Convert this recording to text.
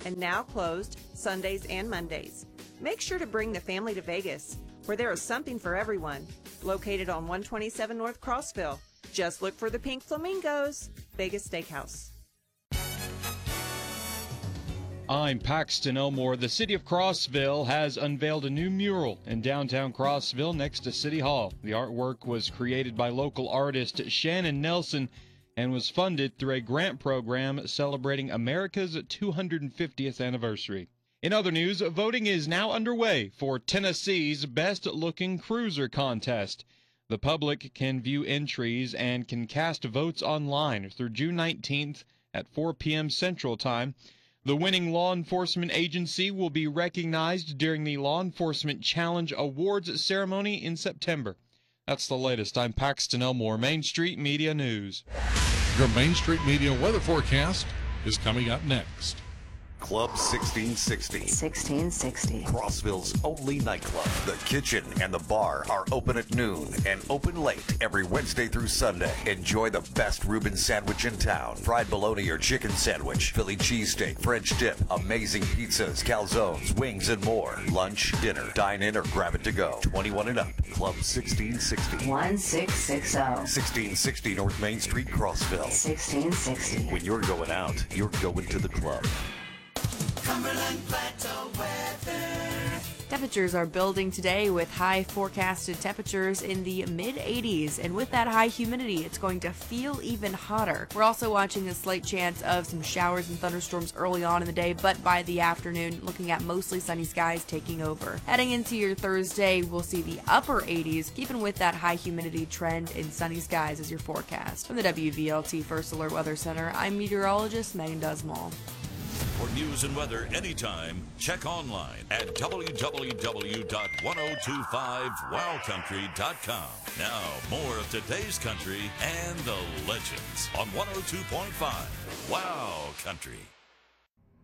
and now closed Sundays and Mondays. Make sure to bring the family to Vegas, where there is something for everyone. Located on 127 North Crossville. Just look for the Pink Flamingos. Vegas Steakhouse. I'm Paxton Elmore. The city of Crossville has unveiled a new mural in downtown Crossville next to City Hall. The artwork was created by local artist Shannon Nelson and was funded through a grant program celebrating America's 250th anniversary. In other news, voting is now underway for Tennessee's Best Looking Cruiser contest. The public can view entries and can cast votes online through June 19th at 4 p.m. Central Time. The winning law enforcement agency will be recognized during the Law Enforcement Challenge Awards ceremony in September. That's the latest. I'm Paxton Elmore, Main Street Media News. Your Main Street Media weather forecast is coming up next. Club 1660. 1660. Crossville's only nightclub. The kitchen and the bar are open at noon and open late every Wednesday through Sunday. Enjoy the best Reuben sandwich in town. Fried bologna or chicken sandwich, Philly cheesesteak, French dip, amazing pizzas, calzones, wings, and more. Lunch, dinner, dine in, or grab it to go. 21 and up. Club 1660. 1660. 1660 North Main Street, Crossville. 1660. When you're going out, you're going to the club. Cumberland Plateau weather. Temperatures are building today with high forecasted temperatures in the mid-80s, and with that high humidity, it's going to feel even hotter. We're also watching a slight chance of some showers and thunderstorms early on in the day, but by the afternoon, looking at mostly sunny skies taking over. Heading into your Thursday, we'll see the upper 80s, keeping with that high humidity trend in sunny skies as your forecast. From the WVLT First Alert Weather Center, I'm meteorologist Megan Dusmall. For news and weather anytime, check online at www.1025wowcountry.com. Now, more of today's country and the legends on 102.5 Wow Country.